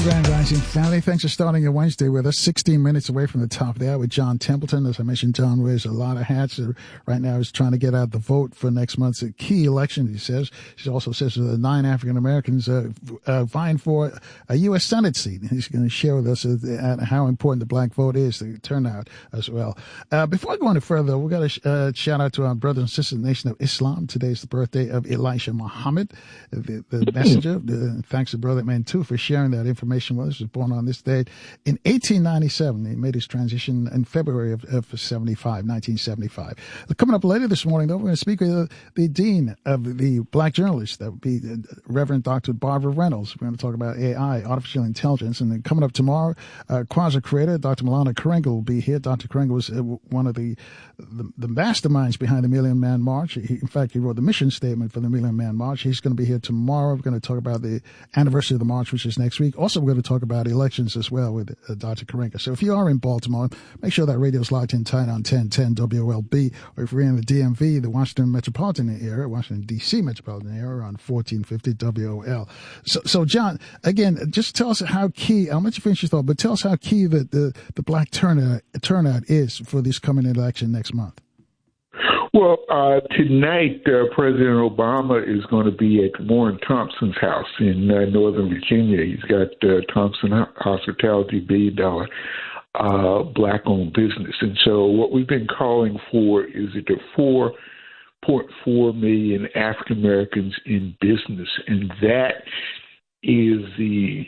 Grand Rising family, thanks for starting your Wednesday with us. 16 minutes away from the top there with John Templeton. As I mentioned, John wears a lot of hats. Right now he's trying to get out the vote for next month's key election, he says. He also says that 9 African Americans vying for a U.S. Senate seat. He's going to share with us how important the black vote is, the turnout as well. Before I go any further, we've got a shout out to our brothers and sisters in the Nation of Islam. Today is the birthday of Elisha Muhammad, the messenger. Thanks to Brother Man, too, for sharing that information. He was born on this date in 1897. He made his transition in February of 1975. Coming up later this morning, though, we're going to speak with the dean of the Black Journalists. That would be Reverend Dr. Barbara Reynolds. We're going to talk about AI, artificial intelligence. And then coming up tomorrow, Kwanzaa creator Dr. Malana Karenga will be here. Dr. Karenga was one of the masterminds behind the Million Man March. In fact, he wrote the mission statement for the Million Man March. He's going to be here tomorrow. We're going to talk about the anniversary of the march, which is next week. Also, we're going to talk about elections as well with Dr. Karenga. So if you are in Baltimore, make sure that radio's locked in tight on 1010 WOLB. Or if you're in the DMV, the Washington Metropolitan area, Washington, D.C. Metropolitan area, on 1450 WOL. So John, again, just tell us how key, I'll let you finish your thought, but tell us how key the black turnout is for this coming election next month. Well, tonight, President Obama is going to be at Warren Thompson's house in Northern Virginia. He's got Thompson Hospitality, $1 billion black-owned business. And so what we've been calling for is that there are 4.4 million African Americans in business, and that is the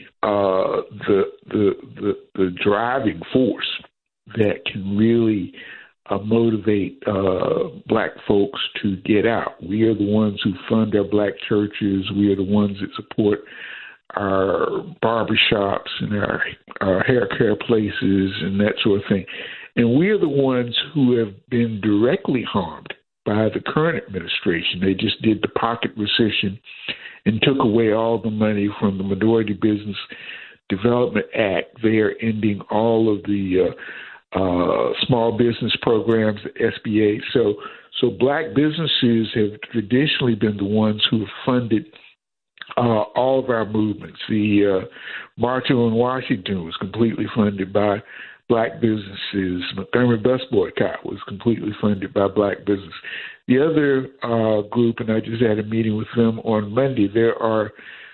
driving force that can really motivate black folks to get out. We are the ones who fund our black churches. We are the ones that support our barbershops and our hair care places and that sort of thing. And we are the ones who have been directly harmed by the current administration. They just did the pocket recession and took away all the money from the Minority Business Development Act. They are ending all of the small business programs, the SBA. So black businesses have traditionally been the ones who have funded all of our movements. The March on Washington was completely funded by black businesses. Montgomery Bus Boycott was completely funded by black business. The other group, and I just had a meeting with them on Monday, there are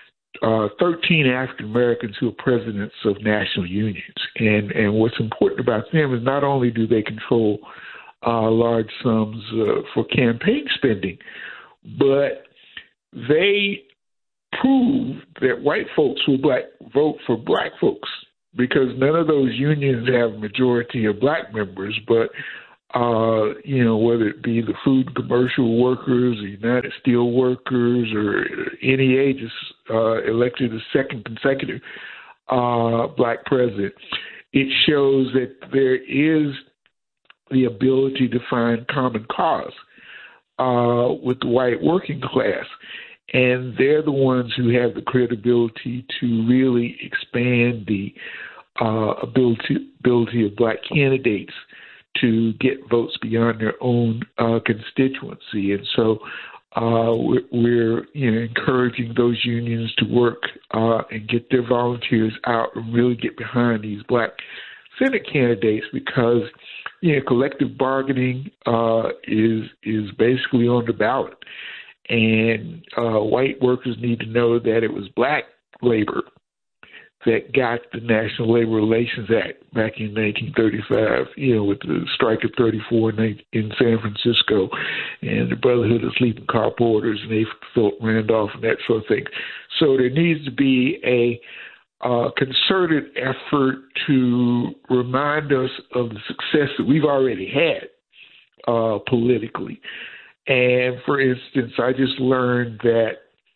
13 African Americans who are presidents of national unions. And what's important about them is not only do they control large sums for campaign spending, but they prove that white folks will vote for black folks, because none of those unions have a majority of black members, but whether it be the food and commercial workers, the United Steel Workers, or NEA just elected a second consecutive black president, it shows that there is the ability to find common cause with the white working class. And they're the ones who have the credibility to really expand the ability of black candidates to get votes beyond their own constituency. And so we're encouraging those unions to work and get their volunteers out and really get behind these black Senate candidates, because collective bargaining is basically on the ballot. And white workers need to know that it was black labor that got the National Labor Relations Act back in 1935, with the strike of 34 in San Francisco and the Brotherhood of Sleeping Car Porters and A. Philip Randolph and that sort of thing. So there needs to be a concerted effort to remind us of the success that we've already had politically. And, for instance, I just learned that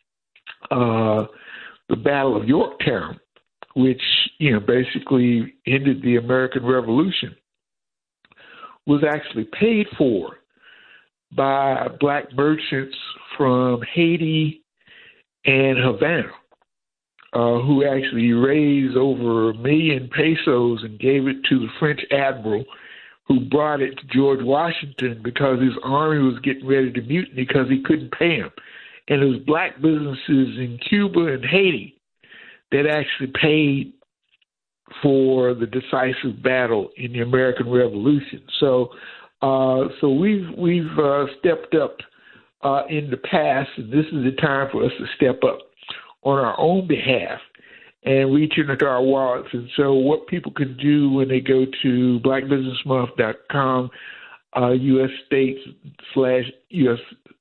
the Battle of Yorktown, which, basically ended the American Revolution, was actually paid for by black merchants from Haiti and Havana, who actually raised over 1 million pesos and gave it to the French admiral, who brought it to George Washington because his army was getting ready to mutiny because he couldn't pay him. And it was black businesses in Cuba and Haiti that actually paid for the decisive battle in the American Revolution. So we've stepped up in the past, and this is the time for us to step up on our own behalf and reach into our wallets. And so what people can do when they go to blackbusinessmonth.com, U.S. states/U.S.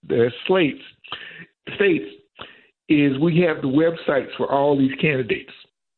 states, is we have the websites for all these candidates.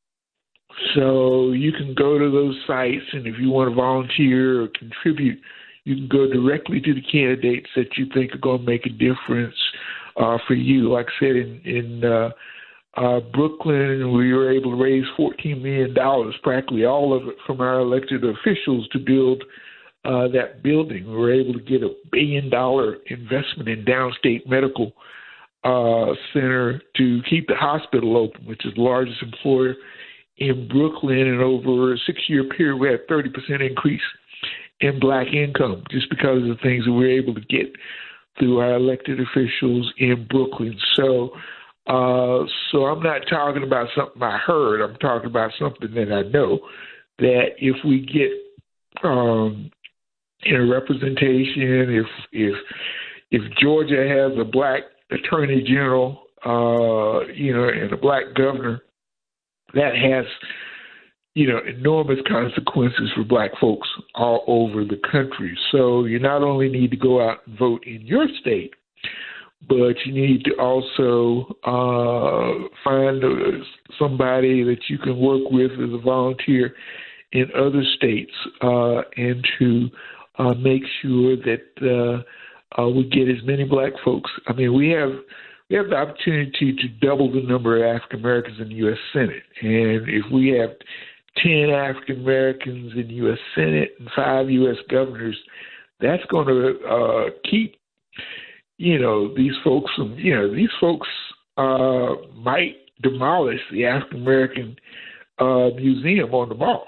So you can go to those sites, and if you want to volunteer or contribute, you can go directly to the candidates that you think are going to make a difference for you. Like I said, in Brooklyn, we were able to raise $14 million, practically all of it from our elected officials, to build that building. We were able to get $1 billion investment in Downstate Medical Center to keep the hospital open, which is the largest employer in Brooklyn. And over a 6-year period, we had a 30% increase in black income just because of the things that we were able to get through our elected officials in Brooklyn. So I'm not talking about something I heard. I'm talking about something that I know, that if we get representation, if Georgia has a black attorney general, and a black governor, that has, enormous consequences for black folks all over the country. So you not only need to go out and vote in your state, but you need to also find somebody that you can work with as a volunteer in other states, and to make sure that we get as many black folks. I mean, we have the opportunity to double the number of African Americans in the U.S. Senate, and if we have 10 African Americans in the U.S. Senate and 5 U.S. governors, that's going to keep these folks from, these folks might demolish the African American Museum on the Mall.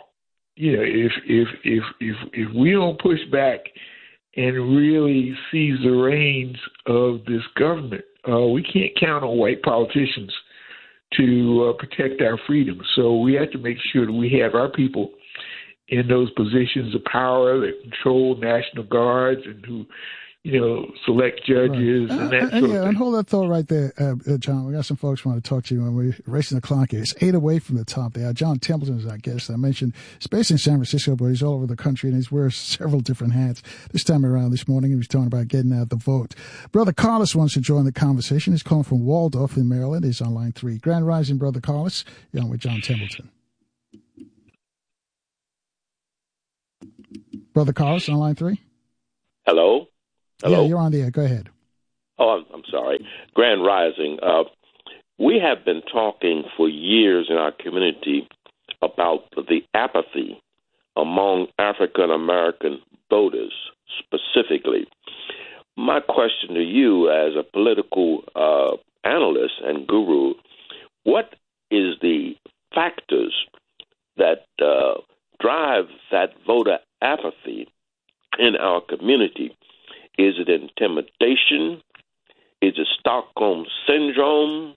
If we don't push back and really seize the reins of this government, we can't count on white politicians to protect our freedom. So we have to make sure that we have our people in those positions of power that control National Guards and who, select judges, right, and that sort of thing. And hold that thought right there, John. We got some folks who want to talk to you when we're racing the clock here. It's 8 away from the top there. John Templeton is our guest. I mentioned he's based in San Francisco, but he's all over the country, and he's wears several different hats. This time around this morning, he was talking about getting out the vote. Brother Carlos wants to join the conversation. He's calling from Waldorf in Maryland. He's on line 3. Grand Rising, Brother Carlos. You're on with John Templeton. Brother Carlos on line 3. Hello? Yeah, you're on the air. Go ahead. Oh, I'm sorry. Grand Rising. We have been talking for years in our community about the apathy among African American voters specifically. My question to you as a political analyst and guru, what is the factors that drive that voter apathy in our community? Is it intimidation? Is it Stockholm Syndrome?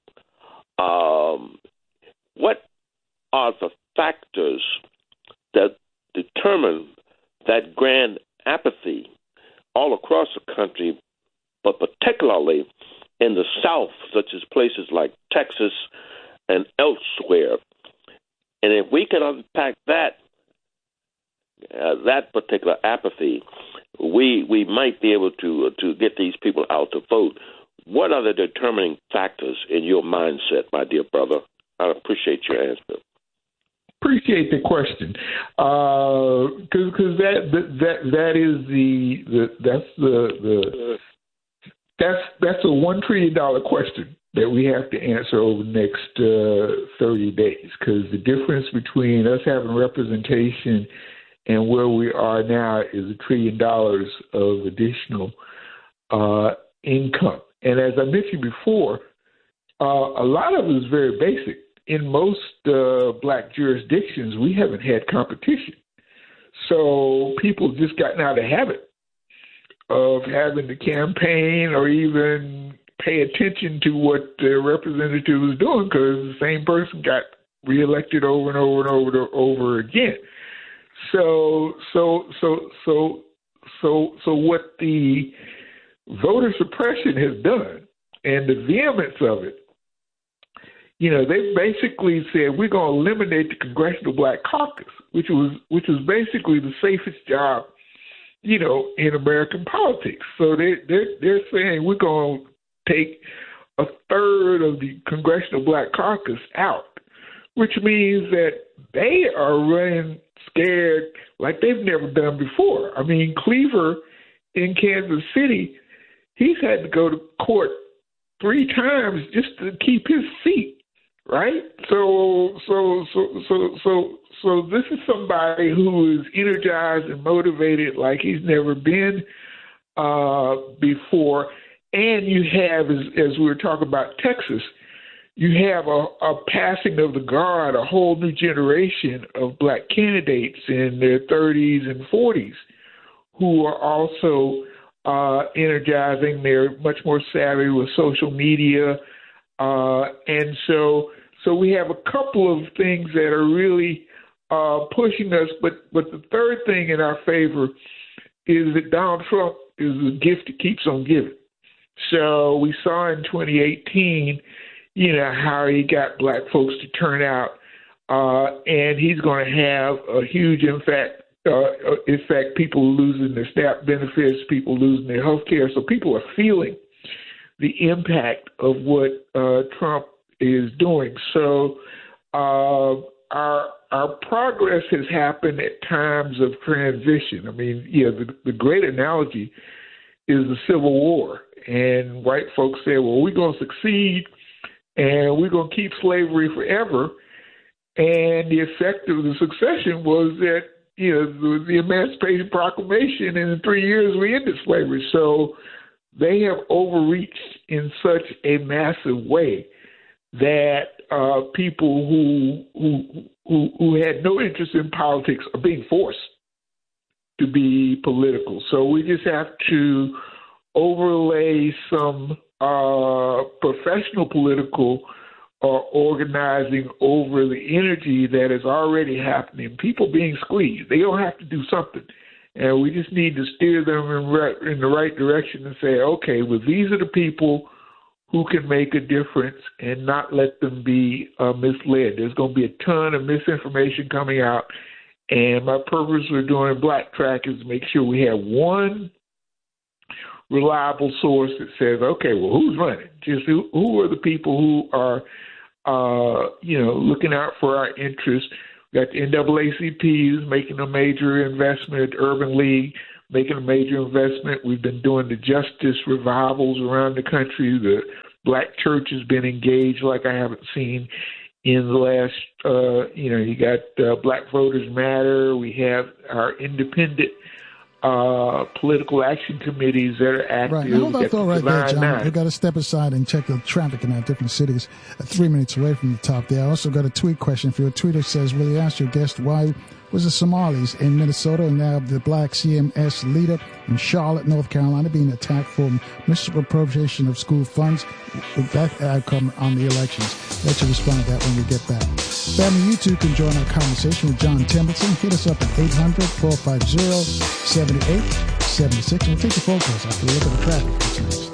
What are the factors that determine that grand apathy all across the country, but particularly in the South, such as places like Texas and elsewhere? And if we can unpack that particular apathy, we might be able to get these people out to vote. What are the determining factors in your mindset, my dear brother? I appreciate your answer. Appreciate the question, because that's a $1 trillion question that we have to answer over the next 30 days. Because the difference between us having representation and where we are now is $1 trillion of additional income. And as I mentioned before, a lot of it is very basic. In most black jurisdictions, we haven't had competition. So people just gotten out of the habit of having to campaign or even pay attention to what the representative was doing, because the same person got reelected over and over and over and over again. So what the voter suppression has done and the vehemence of it, they basically said we're going to eliminate the Congressional Black Caucus, which was basically the safest job, in American politics. So they're saying we're going to take a third of the Congressional Black Caucus out, which means that they are running scared like they've never done before. I mean, Cleaver in Kansas City, he's had to go to court 3 times just to keep his seat, right? So this is somebody who is energized and motivated like he's never been before. And you have, as we were talking about Texas, you have a passing of the guard, a whole new generation of black candidates in their 30s and 40s who are also energizing. They're much more savvy with social media. And so we have a couple of things that are really pushing us. But the third thing in our favor is that Donald Trump is a gift that keeps on giving. So we saw in 2018, how he got black folks to turn out, and he's going to have a huge effect, people losing their SNAP benefits, people losing their health care. So people are feeling the impact of what Trump is doing. So our progress has happened at times of transition. I mean, the great analogy is the Civil War. And white folks say, well, we're going to succeed and we're going to keep slavery forever. And the effect of the succession was that, the Emancipation Proclamation, and in 3 years we ended slavery. So they have overreached in such a massive way that people who had no interest in politics are being forced to be political. So we just have to overlay some professional political organizing over the energy that is already happening. People being squeezed. They don't have to do something. And we just need to steer them in the right direction and say, okay, well, these are the people who can make a difference and not let them be misled. There's going to be a ton of misinformation coming out. And my purpose for doing Black Track is to make sure we have one reliable source that says, okay, well, who's running? Just who are the people who are, looking out for our interests? We got the NAACP who's making a major investment, Urban League making a major investment. We've been doing the justice revivals around the country. The Black church has been engaged like I haven't seen in the last, you got Black Voters Matter. We have our independent political action committees that are active. Right. Now, hold that thought right there, John. We've got to step aside and check the traffic in our different cities 3 minutes away from the top there. I also got a tweet question for you. A tweeter says, will you ask your guest why was the Somalis in Minnesota and now the Black CMS leader in Charlotte, North Carolina, being attacked for misappropriation of school funds with that outcome on the elections? Let you respond to that when we get back. Family, you too can join our conversation with John Templeton. Hit us up at 800-450-7876. We'll take your phone calls after we look at the traffic. That's next.